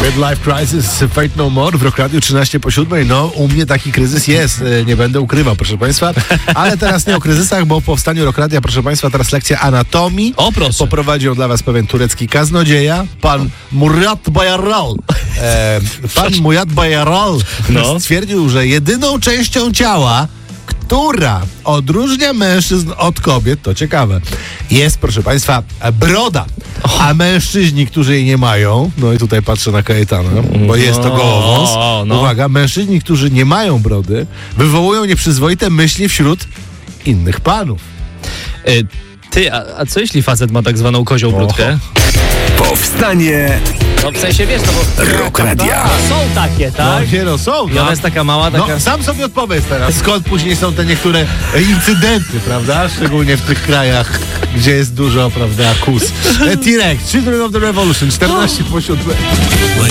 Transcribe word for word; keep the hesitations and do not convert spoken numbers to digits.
Midlife Crisis, Fate No More w Rock Radio trzynaście po siódmej. No, u mnie taki kryzys jest, nie będę ukrywał, proszę Państwa. Ale teraz nie o kryzysach, bo po powstaniu Rock Radia, proszę Państwa, teraz lekcja anatomii. O, proszę. Poprowadził dla Was pewien turecki kaznodzieja, pan Murat Bayaral. E, pan Murat Bayaral no. stwierdził, że jedyną częścią ciała, która odróżnia mężczyzn od kobiet, to ciekawe, jest, proszę Państwa, broda. A mężczyźni, którzy jej nie mają, no i tutaj patrzę na Kajetana, bo jest to gołowąs. No. Uwaga, mężczyźni, którzy nie mają brody, wywołują nieprzyzwoite myśli wśród innych panów. Y, ty, a, a co jeśli facet ma tak zwaną kozią brudkę? Powstanie No w sensie, wiesz, no bo... Rock Radia. A, są takie, tak? No, no są. I ona jest taka mała, taka... No, sam sobie odpowiedz teraz, skąd później są te niektóre e, incydenty, prawda? Szczególnie w tych krajach, gdzie jest dużo, prawda, kus. E, T-Rex, Children of the Revolution, czternaście po siódmej.